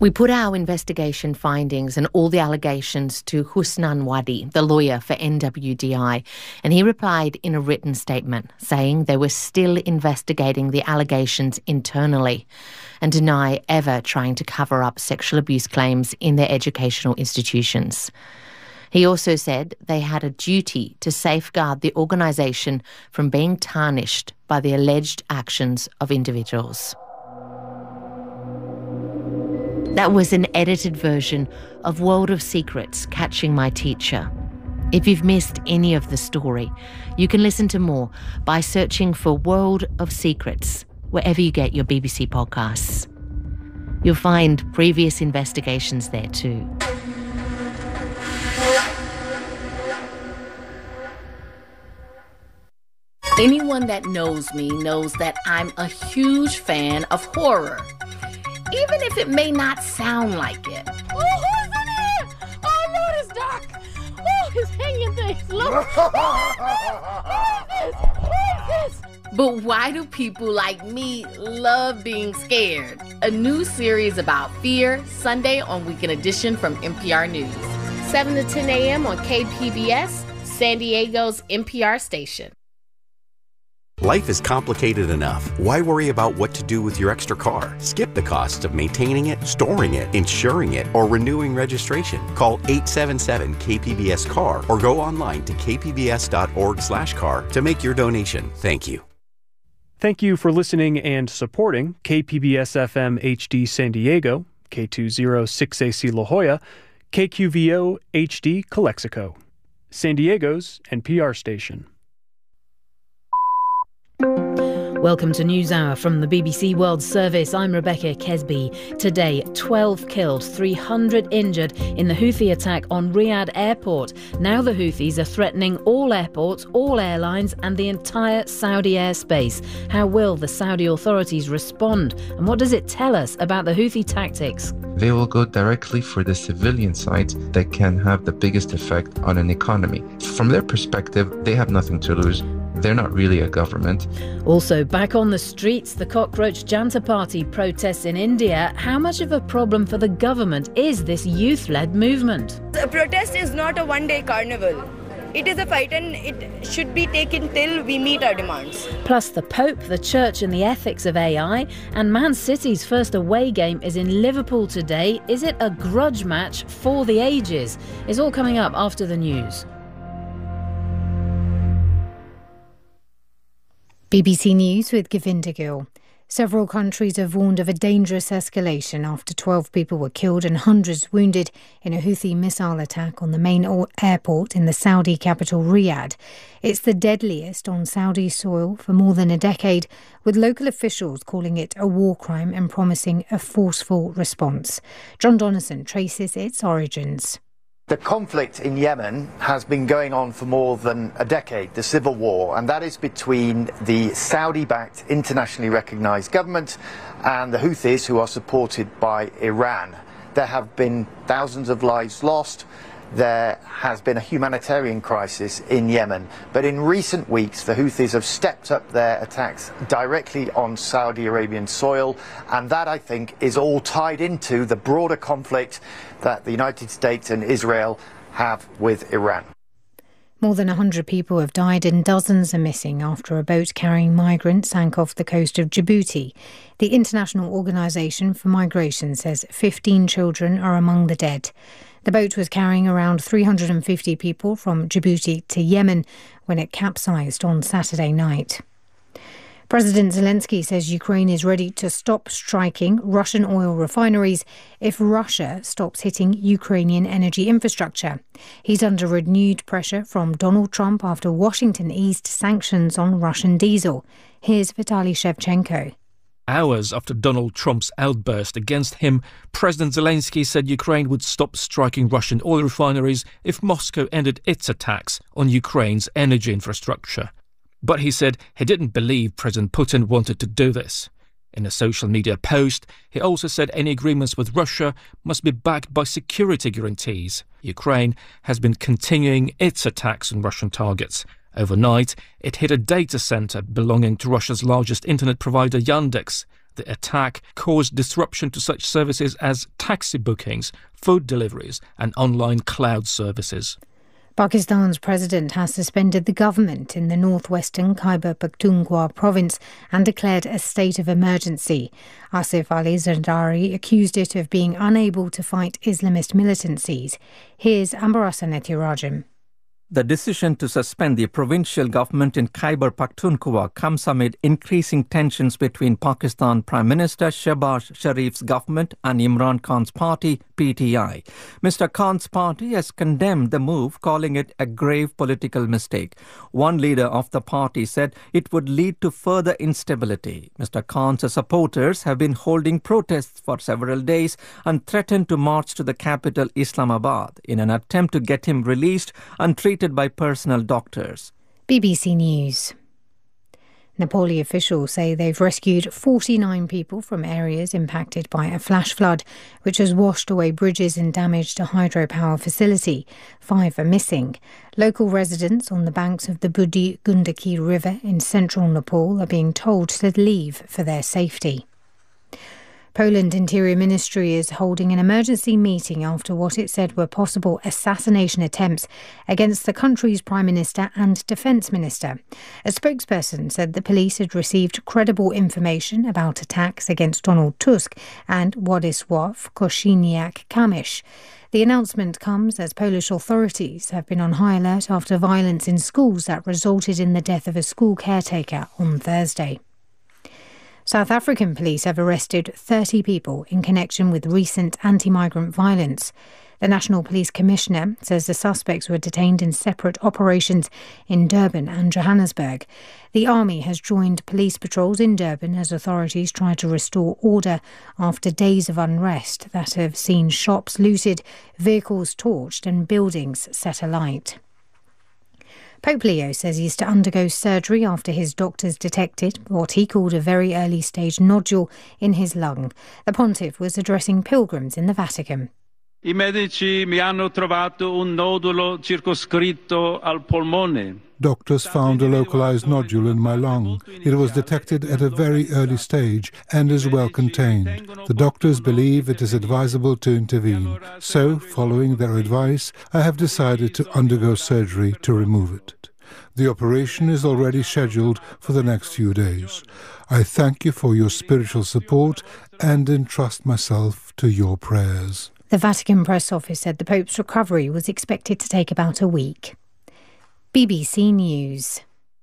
We put our investigation findings and all the allegations to Husnan Wadi, the lawyer for NWDI, and he replied in a written statement saying they were still investigating the allegations internally and deny ever trying to cover up sexual abuse claims in their educational institutions. He also said they had a duty to safeguard the organisation from being tarnished by the alleged actions of individuals. That was an edited version of World of Secrets, Catching My Teacher. If you've missed any of the story, you can listen to more by searching for World of Secrets wherever you get your BBC podcasts. You'll find previous investigations there too. Anyone that knows me knows that I'm a huge fan of horror, even if it may not sound like it. Oh, who's in here? Oh, Lord, it's dark. Oh, he's hanging things. Look. Who is this? But why do people like me love being scared? A new series about fear, Sunday on Weekend Edition from NPR News. 7 to 10 a.m. on KPBS, San Diego's NPR station. Life is complicated enough. Why worry about what to do with your extra car? Skip the costs of maintaining it, storing it, insuring it, or renewing registration. Call 877-KPBS-CAR or go online to kpbs.org/car to make your donation. Thank you. Thank you for listening and supporting KPBS-FM HD San Diego, K206AC La Jolla, KQVO HD Calexico, San Diego's NPR station. Welcome to NewsHour from the BBC World Service. I'm Rebecca Kesby. Today, 12 killed, 300 injured in the Houthi attack on Riyadh Airport. Now the Houthis are threatening all airports, all airlines and the entire Saudi airspace. How will the Saudi authorities respond? And what does it tell us about the Houthi tactics? They will go directly for the civilian sites that can have the biggest effect on an economy. From their perspective, they have nothing to lose. They're not really a government. Also, back on the streets, the Cockroach Janta Party protests in India. How much of a problem for the government is this youth-led movement? The protest is not a one-day carnival. It is a fight and it should be taken till we meet our demands. Plus the Pope, the Church and the ethics of AI. And Man City's first away game is in Liverpool today. Is it a grudge match for the ages? It's all coming up after the news. BBC News with Govinda Gill. Several countries have warned of a dangerous escalation after 12 people were killed and hundreds wounded in a Houthi missile attack on the main airport in the Saudi capital Riyadh. It's the deadliest on Saudi soil for more than a decade, with local officials calling it a war crime and promising a forceful response. John Donnison traces its origins. The conflict in Yemen has been going on for more than a decade, the civil war, and that is between the Saudi-backed, internationally recognised government and the Houthis, who are supported by Iran. There have been thousands of lives lost. There has been a humanitarian crisis in Yemen. But in recent weeks, the Houthis have stepped up their attacks directly on Saudi Arabian soil. And that, I think, is all tied into the broader conflict that the United States and Israel have with Iran. More than 100 people have died and dozens are missing after a boat carrying migrants sank off the coast of Djibouti. The International Organisation for Migration says 15 children are among the dead. The boat was carrying around 350 people from Djibouti to Yemen when it capsized on Saturday night. President Zelensky says Ukraine is ready to stop striking Russian oil refineries if Russia stops hitting Ukrainian energy infrastructure. He's under renewed pressure from Donald Trump after Washington eased sanctions on Russian diesel. Here's Vitaly Shevchenko. Hours after Donald Trump's outburst against him, President Zelensky said Ukraine would stop striking Russian oil refineries if Moscow ended its attacks on Ukraine's energy infrastructure. But he said he didn't believe President Putin wanted to do this. In a social media post, he also said any agreements with Russia must be backed by security guarantees. Ukraine has been continuing its attacks on Russian targets. Overnight, it hit a data center belonging to Russia's largest internet provider, Yandex. The attack caused disruption to such services as taxi bookings, food deliveries and online cloud services. Pakistan's president has suspended the government in the northwestern Khyber Pakhtunkhwa province and declared a state of emergency. Asif Ali Zardari accused it of being unable to fight Islamist militancies. Here's Ambarasa Nethirajam. The decision to suspend the provincial government in Khyber Pakhtunkhwa comes amid increasing tensions between Pakistan Prime Minister Shehbaz Sharif's government and Imran Khan's party, PTI. Mr. Khan's party has condemned the move, calling it a grave political mistake. One leader of the party said it would lead to further instability. Mr. Khan's supporters have been holding protests for several days and threatened to march to the capital Islamabad in an attempt to get him released and treated by personal doctors. BBC News. Nepali officials say they've rescued 49 people from areas impacted by a flash flood, which has washed away bridges and damaged a hydropower facility. 5 are missing. Local residents on the banks of the Budi Gundaki River in central Nepal are being told to leave for their safety. Poland Interior Ministry is holding an emergency meeting after what it said were possible assassination attempts against the country's Prime Minister and Defence Minister. A spokesperson said the police had received credible information about attacks against Donald Tusk and Władysław Kosiniak-Kamysz. The announcement comes as Polish authorities have been on high alert after violence in schools that resulted in the death of a school caretaker on Thursday. South African police have arrested 30 people in connection with recent anti-migrant violence. The National Police Commissioner says the suspects were detained in separate operations in Durban and Johannesburg. The army has joined police patrols in Durban as authorities try to restore order after days of unrest that have seen shops looted, vehicles torched and buildings set alight. Pope Leo says he's to undergo surgery after his doctors detected what he called a very early stage nodule in his lung. The pontiff was addressing pilgrims in the Vatican. I medici mi hanno trovato un nodulo circoscritto al polmone. Doctors found a localized nodule in my lung. It was detected at a very early stage and is well contained. The doctors believe it is advisable to intervene. So, following their advice, I have decided to undergo surgery to remove it. The operation is already scheduled for the next few days. I thank you for your spiritual support and entrust myself to your prayers. The Vatican press office said the Pope's recovery was expected to take about a week. BBC News.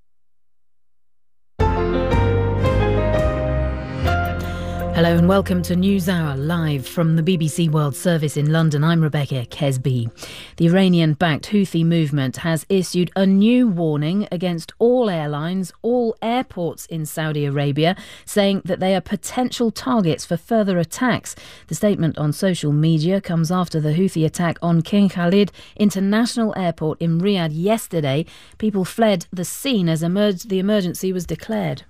Hello and welcome to NewsHour, live from the BBC World Service in London. I'm Rebecca Kesby. The Iranian-backed Houthi movement has issued a new warning against all airlines, all airports in Saudi Arabia, saying that they are potential targets for further attacks. The statement on social media comes after the Houthi attack on King Khalid International Airport in Riyadh yesterday. People fled the scene as the emergency was declared.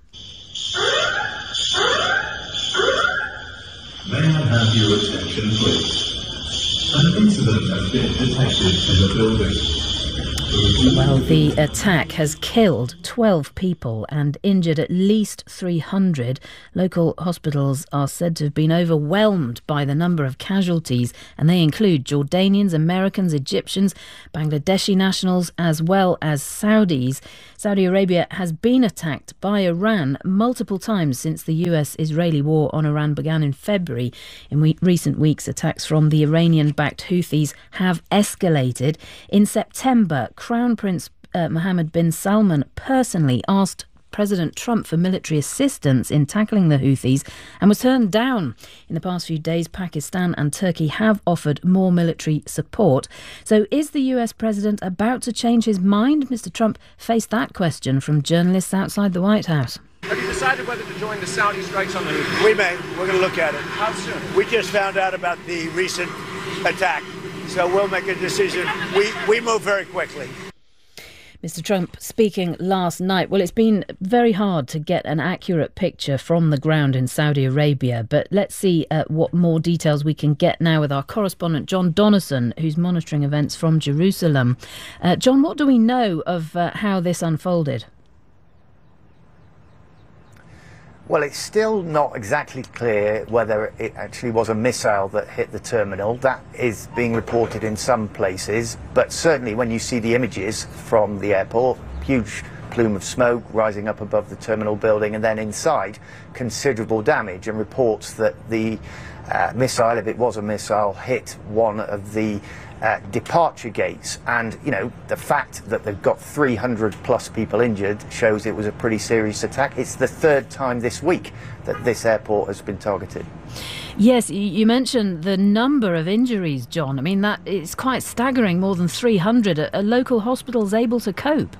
May I have your attention, please? An incident has been detected in the building. Well, the attack has killed 12 people and injured at least 300. Local hospitals are said to have been overwhelmed by the number of casualties, and they include Jordanians, Americans, Egyptians, Bangladeshi nationals, as well as Saudis. Saudi Arabia has been attacked by Iran multiple times since the US-Israeli war on Iran began in February. In recent weeks, attacks from the Iranian-backed Houthis have escalated. In September, Crown Prince Mohammed bin Salman personally asked President Trump for military assistance in tackling the Houthis and was turned down. In the past few days, Pakistan and Turkey have offered more military support. So is the US president about to change his mind? Mr. Trump faced that question from journalists outside the White House. Have you decided whether to join the Saudi strikes on the Houthis? We may. We're going to look at it. How soon? We just found out about the recent attack, so we'll make a decision. We move very quickly. Mr. Trump speaking last night. Well, it's been very hard to get an accurate picture from the ground in Saudi Arabia, but let's see what more details we can get now with our correspondent John Donnison, who's monitoring events from Jerusalem. John, what do we know of how this unfolded? Well, it's still not exactly clear whether it actually was a missile that hit the terminal. That is being reported in some places, but certainly when you see the images from the airport, huge plume of smoke rising up above the terminal building, and then inside considerable damage, and reports that the missile, if it was a missile, hit one of the departure gates. And, you know, the fact that they've got 300 plus people injured shows it was a pretty serious attack. It's the third time this week that this airport has been targeted. Yes, you mentioned the number of injuries, John. I mean, that is quite staggering, more than 300. Are local hospitals able to cope?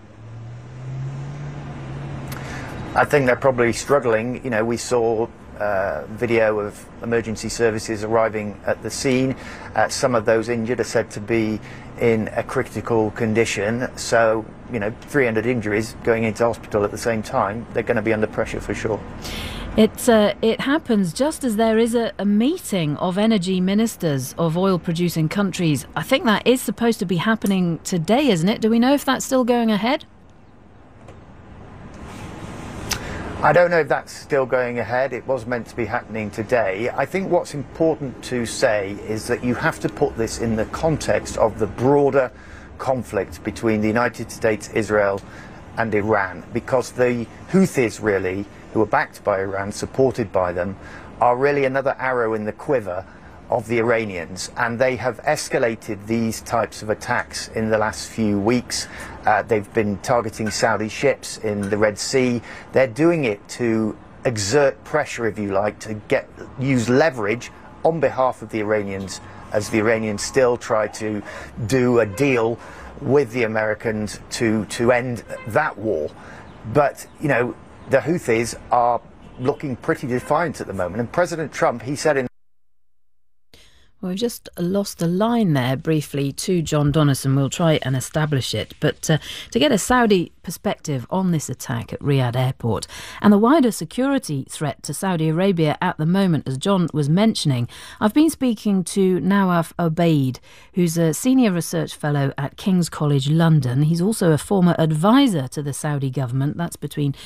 I think they're probably struggling. You know, we saw video of emergency services arriving at the scene. Some of those injured are said to be in a critical condition. So, you know, 300 injuries going into hospital at the same time, they're going to be under pressure for sure. It happens just as there is a meeting of energy ministers of oil-producing countries. I think that is supposed to be happening today, isn't it? Do we know if that's still going ahead? I don't know if that's still going ahead. It was meant to be happening today. I think what's important to say is that you have to put this in the context of the broader conflict between the United States, Israel and Iran, because the Houthis, really, who are backed by Iran, supported by them, are really another arrow in the quiver of the Iranians, and they have escalated these types of attacks in the last few weeks. They've been targeting Saudi ships in the Red Sea. They're doing it to exert pressure, if you like, to use leverage on behalf of the Iranians, as the Iranians still try to do a deal with the Americans to end that war. But, you know, the Houthis are looking pretty defiant at the moment, and President Trump, he said in Well, we've just lost the line there briefly to John Donnison. We'll try and establish it. But to get a Saudi perspective on this attack at Riyadh Airport and the wider security threat to Saudi Arabia at the moment, as John was mentioning, I've been speaking to Nawaf Obaid, who's a senior research fellow at King's College London. He's also a former advisor to the Saudi government. That's between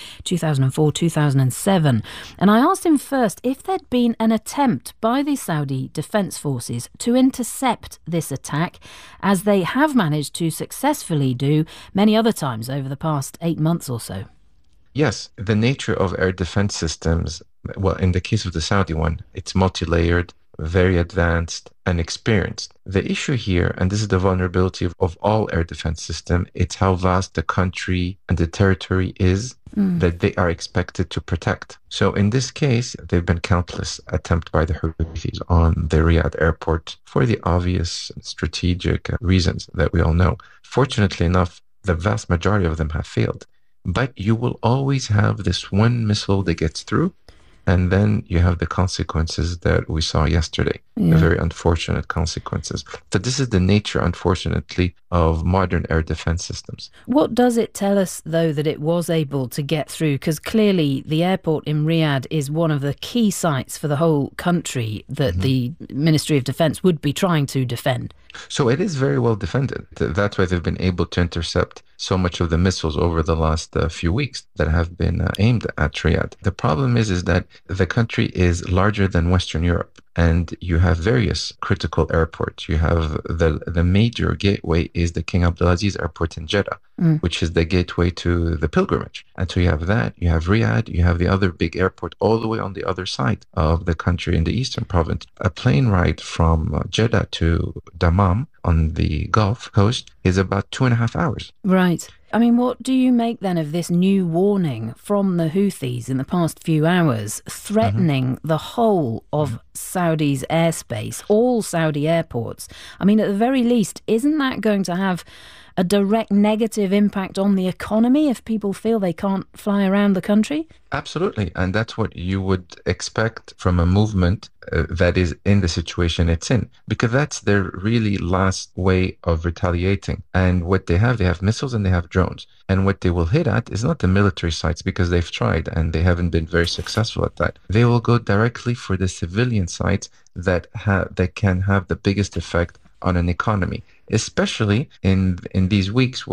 2004-2007. And I asked him first if there'd been an attempt by the Saudi Defence Forces to intercept this attack, as they have managed to successfully do many other times over the past 8 months or so. Yes, the nature of air defense systems, well, in the case of the Saudi one, it's multi-layered, very advanced and experienced. The issue here, and this is the vulnerability of all air defense systems, it's how vast the country and the territory is that they are expected to protect. So in this case, there have been countless attempts by the Houthis on the Riyadh airport for the obvious strategic reasons that we all know. Fortunately enough, the vast majority of them have failed. But you will always have this one missile that gets through, and then you have the consequences that we saw yesterday, the very unfortunate consequences. So this is the nature, unfortunately, of modern air defense systems. What does it tell us, though, that it was able to get through? Because clearly the airport in Riyadh is one of the key sites for the whole country that the Ministry of Defence would be trying to defend. So it is very well defended. That's why they've been able to intercept so much of the missiles over the last few weeks that have been aimed at Riyadh. The problem is that the country is larger than Western Europe, and you have various critical airports. You have the major gateway is the King Abdulaziz Airport in Jeddah, which is the gateway to the pilgrimage. And so you have that, you have Riyadh, you have the other big airport all the way on the other side of the country in the eastern province. A plane ride from Jeddah to Dammam on the Gulf Coast is about 2.5 hours. Right. I mean, what do you make then of this new warning from the Houthis in the past few hours, threatening the whole of Saudi's airspace, all Saudi airports? I mean, at the very least, isn't that going to have a direct negative impact on the economy if people feel they can't fly around the country? Absolutely. And that's what you would expect from a movement that is in the situation it's in, because that's their really last way of retaliating. And what they have missiles and they have drones. And what they will hit at is not the military sites, because they've tried and they haven't been very successful at that. They will go directly for the civilian sites that can have the biggest effect on an economy, especially in these weeks where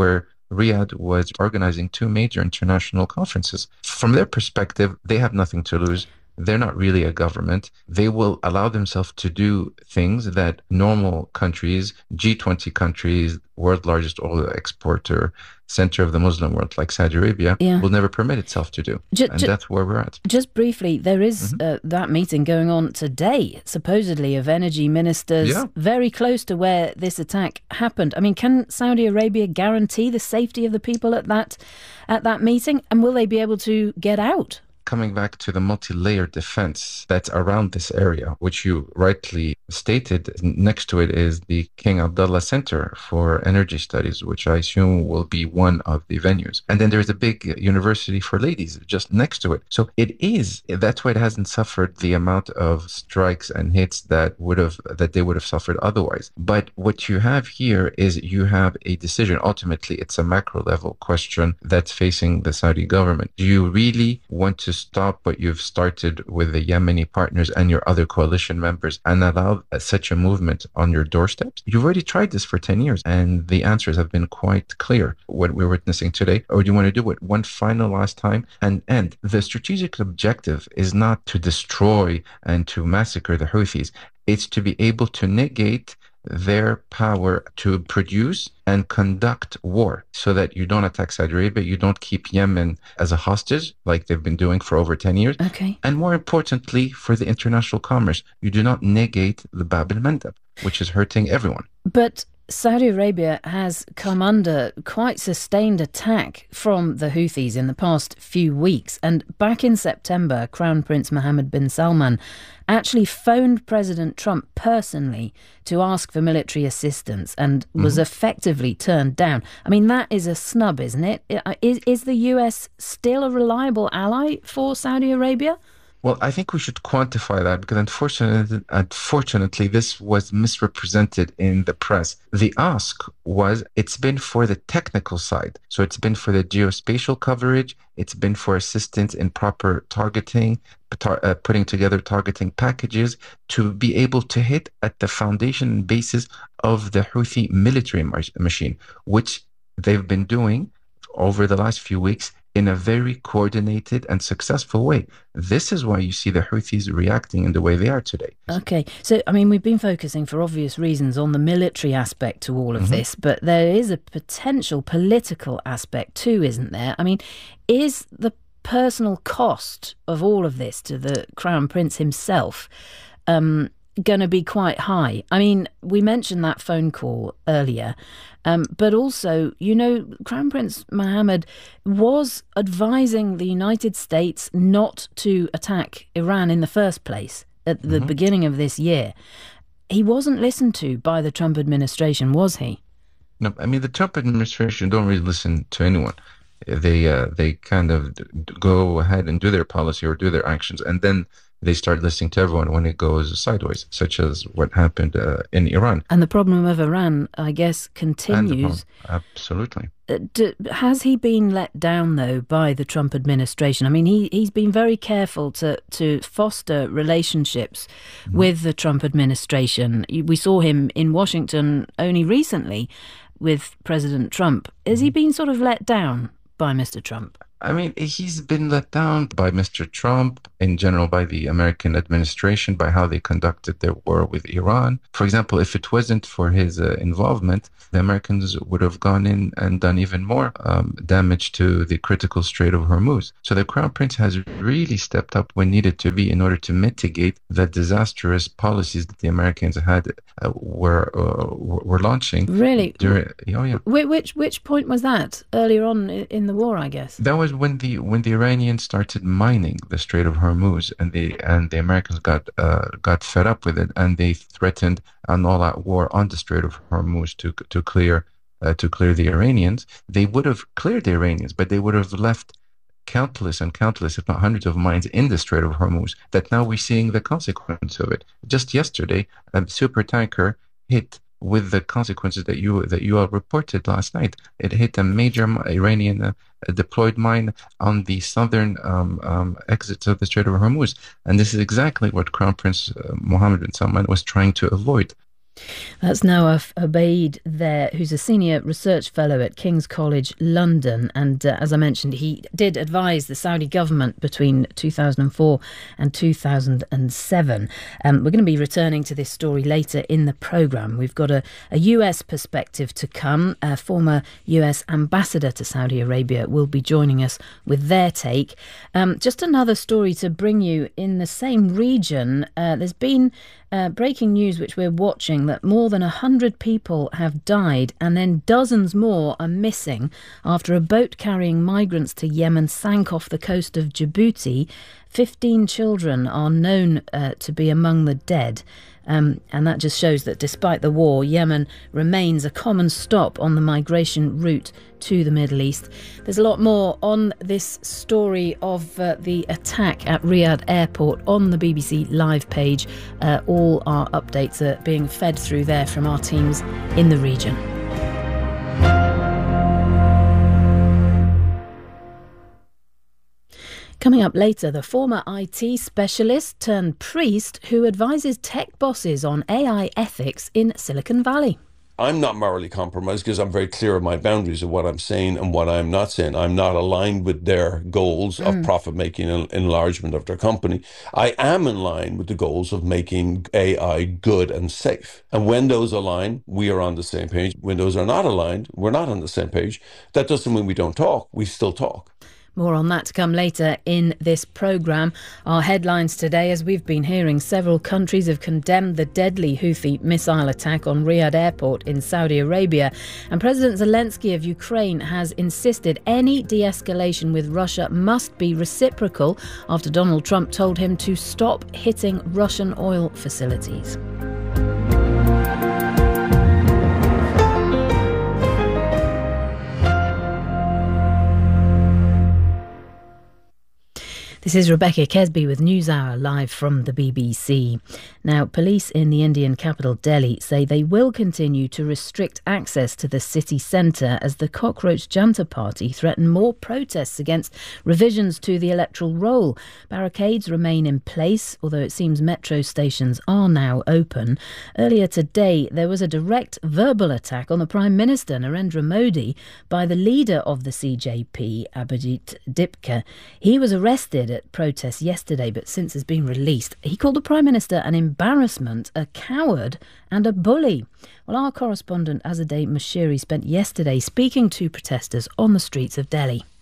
Riyadh was organizing 2 major international conferences. From their perspective, they have nothing to lose. They're not really a government. They will allow themselves to do things that normal countries, G20 countries, world's largest oil exporter, center of the Muslim world like Saudi Arabia, will never permit itself to do. And that's where we're at. Just briefly, there is that meeting going on today, supposedly, of energy ministers very close to where this attack happened. I mean, can Saudi Arabia guarantee the safety of the people at that meeting? And will they be able to get out? Coming back to the multi-layered defense that's around this area, which you rightly stated, next to it is the King Abdullah Center for Energy Studies, which I assume will be one of the venues. And then there's a big university for ladies just next to it. So that's why it hasn't suffered the amount of strikes and hits that they would have suffered otherwise. But what you have here is you have a decision. Ultimately, it's a macro level question that's facing the Saudi government. Do you really want to stop what you've started with the Yemeni partners and your other coalition members and allow such a movement on your doorsteps? You've already tried this for 10 years and the answers have been quite clear, what we're witnessing today. Or do you want to do it one final last time and end? The strategic objective is not to destroy and to massacre the Houthis. It's to be able to negate their power to produce and conduct war so that you don't attack Saudi Arabia, you don't keep Yemen as a hostage like they've been doing for over 10 years. Okay. And more importantly, for the international commerce, you do not negate the Bab al-Mandab, which is hurting everyone. But Saudi Arabia has come under quite sustained attack from the Houthis in the past few weeks. And back in September, Crown Prince Mohammed bin Salman actually phoned President Trump personally to ask for military assistance and was effectively turned down. I mean, that is a snub, isn't it? Is the US still a reliable ally for Saudi Arabia? Well, I think we should quantify that because unfortunately, this was misrepresented in the press. The ask was, it's been for the technical side. So it's been for the geospatial coverage. It's been for assistance in proper targeting, putting together targeting packages to be able to hit at the foundation and basis of the Houthi military machine, which they've been doing over the last few weeks in a very coordinated and successful way. This is why you see the Houthis reacting in the way they are today. Okay, so, I mean, we've been focusing for obvious reasons on the military aspect to all of this, but there is a potential political aspect too, isn't there? I mean, is the personal cost of all of this to the Crown Prince himself going to be quite high? I mean, we mentioned that phone call earlier, but also, you know, Crown Prince Mohammed was advising the United States not to attack Iran in the first place at the beginning of this year. He wasn't listened to by the Trump administration, was he? No, I mean, the Trump administration don't really listen to anyone. They kind of go ahead and do their policy or do their actions, and then they start listening to everyone when it goes sideways, such as what happened in Iran. And the problem of Iran, I guess, continues. Absolutely. Has he been let down, though, by the Trump administration? I mean, he's been very careful to foster relationships with the Trump administration. We saw him in Washington only recently with President Trump. Has he been sort of let down by Mr. Trump? I mean, he's been let down by Mr. Trump, in general by the American administration, by how they conducted their war with Iran. For example, if it wasn't for his involvement, the Americans would have gone in and done even more damage to the critical Strait of Hormuz. So the Crown Prince has really stepped up when needed to be in order to mitigate the disastrous policies that the Americans had were launching. Really? Oh, yeah. Which point was that? Earlier on in the war, I guess. That was when the Iranians started mining the Strait of Hormuz, and the Americans got fed up with it, and they threatened an all-out war on the Strait of Hormuz to clear the Iranians. They would have cleared the Iranians, but they would have left countless, if not hundreds of mines in the Strait of Hormuz, that now we're seeing the consequence of it. Just yesterday, a super tanker hit with the consequences that you all reported last night. It hit a major Iranian deployed mine on the southern exits of the Strait of Hormuz. And this is exactly what Crown Prince Mohammed bin Salman was trying to avoid. That's Nawaf Obaid there, who's a senior research fellow at King's College London. And as I mentioned, he did advise the Saudi government between 2004 and 2007. We're going to be returning to this story later in the programme. We've got a US perspective to come. A former US ambassador to Saudi Arabia will be joining us with their take. Just another story to bring you in the same region. There's been breaking news which we're watching, that more than 100 people have died and then dozens more are missing after a boat carrying migrants to Yemen sank off the coast of Djibouti. 15 children are known to be among the dead. And that just shows that despite the war, Yemen remains a common stop on the migration route to the Middle East. There's a lot more on this story of the attack at Riyadh Airport on the BBC Live page. All our updates are being fed through there from our teams in the region. Coming up later, the former IT specialist turned priest who advises tech bosses on AI ethics in Silicon Valley. I'm not morally compromised because I'm very clear of my boundaries of what I'm saying and what I'm not saying. I'm not aligned with their goals of profit-making and enlargement of their company. I am in line with the goals of making AI good and safe. And when those align, we are on the same page. When those are not aligned, we're not on the same page. That doesn't mean we don't talk. We still talk. More on that to come later in this programme. Our headlines today, as we've been hearing, several countries have condemned the deadly Houthi missile attack on Riyadh Airport in Saudi Arabia. And President Zelensky of Ukraine has insisted any de-escalation with Russia must be reciprocal after Donald Trump told him to stop hitting Russian oil facilities. This is Rebecca Kesby with NewsHour live from the BBC. Now, police in the Indian capital Delhi say they will continue to restrict access to the city centre as the Cockroach Janta Party threaten more protests against revisions to the electoral roll. Barricades remain in place, although it seems metro stations are now open. Earlier today, there was a direct verbal attack on the Prime Minister, Narendra Modi, by the leader of the CJP, Abhijit Dipka. He was arrested at protests yesterday, but since has been released. He called the Prime Minister an embarrassment, a coward and a bully. Well, our correspondent Azadeh Mashiri spent yesterday speaking to protesters on the streets of Delhi.